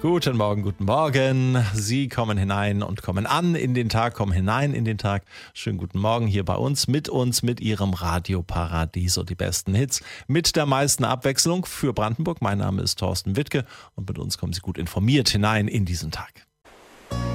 Guten Morgen, guten Morgen. Sie kommen hinein und kommen an in den Tag, kommen hinein in den Tag. Schönen guten Morgen hier bei uns, mit Ihrem Radioparadiso. Die besten Hits mit der meisten Abwechslung für Brandenburg. Mein Name ist Thorsten Wittke und mit uns kommen Sie gut informiert hinein in diesen Tag.